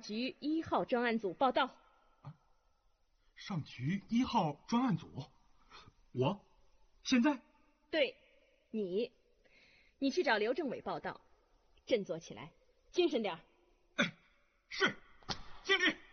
局1号专案组报道。 上局1号专案组？我？现在？ 对，你去找刘政委报道，振作起来，精神点儿。 哎，是，敬礼。